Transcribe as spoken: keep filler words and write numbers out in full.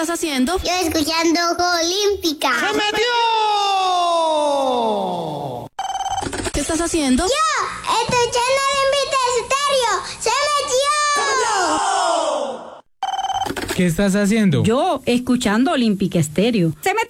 estás haciendo? Yo escuchando Olímpica. ¡Se metió! ¿Qué estás haciendo? Yo escuchando Olímpica Estéreo. ¡Se metió! ¿Qué estás haciendo? Yo escuchando Olímpica Estéreo. ¡Se metió!